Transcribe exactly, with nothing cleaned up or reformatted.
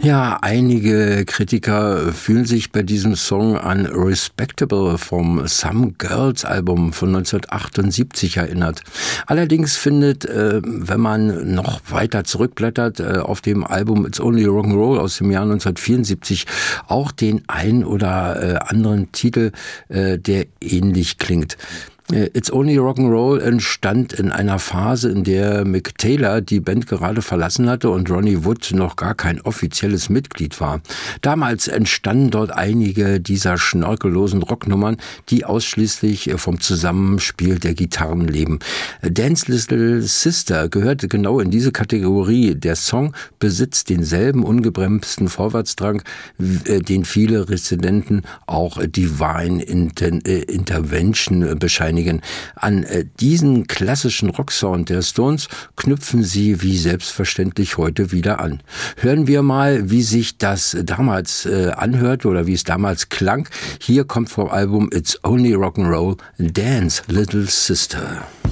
Ja, einige Kritiker fühlen sich bei diesem Song an Respectable vom Some Girls Album von neunzehnhundertachtundsiebzig erinnert. Allerdings findet, äh, wenn man noch weiter zurückblättert, äh, auf dem Album It's Only Rock'n'Roll aus dem Jahr neunzehnhundertvierundsiebzig auch den ein oder äh, anderen Titel, äh, der ähnlich klingt. It's Only Rock'n'Roll entstand in einer Phase, in der Mick Taylor die Band gerade verlassen hatte und Ronnie Wood noch gar kein offizielles Mitglied war. Damals entstanden dort einige dieser schnörkellosen Rocknummern, die ausschließlich vom Zusammenspiel der Gitarren leben. Dance Little Sister gehörte genau in diese Kategorie. Der Song besitzt denselben ungebremsten Vorwärtsdrang, den viele Rezensenten auch Divine Intervention bescheinigen. An diesen klassischen Rocksound der Stones knüpfen sie wie selbstverständlich heute wieder an. Hören wir mal, wie sich das damals äh, anhört oder wie es damals klang. Hier kommt vom Album It's Only Rock'n'Roll Dance Little Sister.